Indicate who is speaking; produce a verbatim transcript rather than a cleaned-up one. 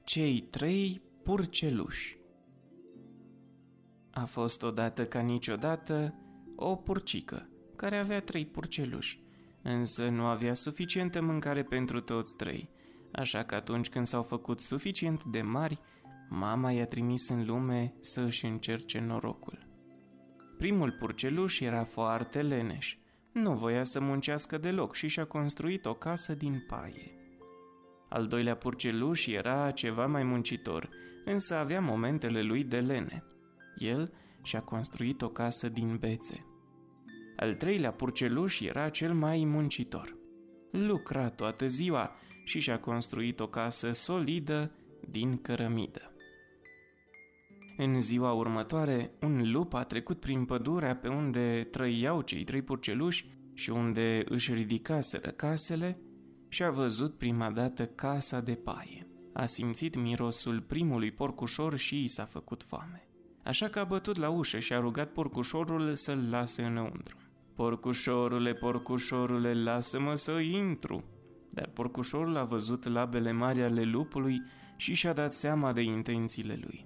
Speaker 1: Cei trei purceluși. A fost odată ca niciodată o purcică care avea trei purceluși, însă nu avea suficientă mâncare pentru toți trei, așa că atunci când s-au făcut suficient de mari, mama i-a trimis în lume să își încerce norocul. Primul purceluș era foarte leneș, nu voia să muncească deloc și și-a construit o casă din paie. Al doilea purceluș era ceva mai muncitor, însă avea momentele lui de lene. El și-a construit o casă din bețe. Al treilea purceluș era cel mai muncitor. Lucra toată ziua și și-a construit o casă solidă din cărămidă. În ziua următoare, un lup a trecut prin pădurea pe unde trăiau cei trei purceluși și unde își ridicaseră casele și a văzut prima dată casa de paie. A simțit mirosul primului porcușor și i s-a făcut foame. Așa că a bătut la ușă și a rugat porcușorul să-l lase înăuntru. Porcușorule, porcușorule, lasă-mă să intru! Dar porcușorul a văzut labele mari ale lupului și și-a dat seama de intențiile lui.